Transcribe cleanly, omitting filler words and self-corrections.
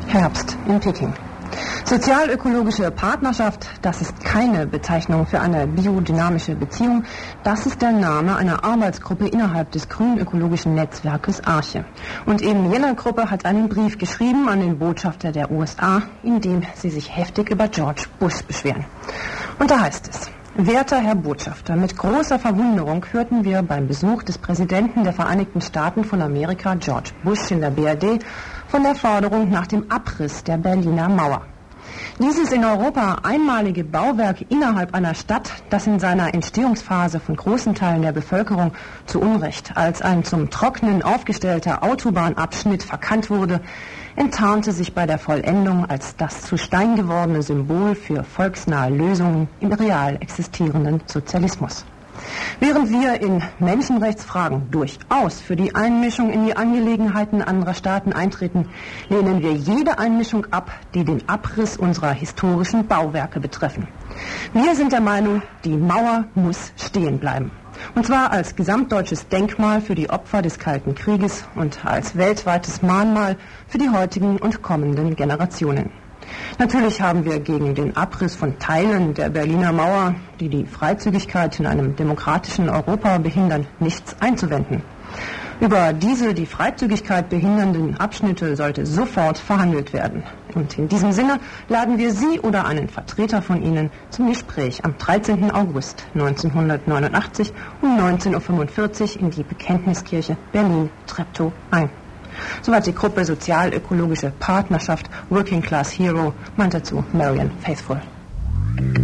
Herbst in Peking. Sozialökologische Partnerschaft, das ist keine Bezeichnung für eine biodynamische Beziehung. Das ist der Name einer Arbeitsgruppe innerhalb des grünen ökologischen Netzwerkes Arche. Und eben jene Gruppe hat einen Brief geschrieben an den Botschafter der USA, in dem sie sich heftig über George Bush beschweren. Und da heißt es: Werter Herr Botschafter, mit großer Verwunderung hörten wir beim Besuch des Präsidenten der Vereinigten Staaten von Amerika, George Bush, in der BRD, von der Forderung nach dem Abriss der Berliner Mauer. Dieses in Europa einmalige Bauwerk innerhalb einer Stadt, das in seiner Entstehungsphase von großen Teilen der Bevölkerung zu Unrecht als ein zum Trocknen aufgestellter Autobahnabschnitt verkannt wurde, enttarnte sich bei der Vollendung als das zu Stein gewordene Symbol für volksnahe Lösungen im real existierenden Sozialismus. Während wir in Menschenrechtsfragen durchaus für die Einmischung in die Angelegenheiten anderer Staaten eintreten, lehnen wir jede Einmischung ab, die den Abriss unserer historischen Bauwerke betreffen. Wir sind der Meinung, die Mauer muss stehen bleiben. Und zwar als gesamtdeutsches Denkmal für die Opfer des Kalten Krieges und als weltweites Mahnmal für die heutigen und kommenden Generationen. Natürlich haben wir gegen den Abriss von Teilen der Berliner Mauer, die die Freizügigkeit in einem demokratischen Europa behindern, nichts einzuwenden. Über diese die Freizügigkeit behindernden Abschnitte sollte sofort verhandelt werden. Und in diesem Sinne laden wir Sie oder einen Vertreter von Ihnen zum Gespräch am 13. August 1989 um 19.45 Uhr in die Bekenntniskirche Berlin-Treptow ein. Soweit die Gruppe Sozialökologische Partnerschaft Working Class Hero, meint dazu Marian Faithfull.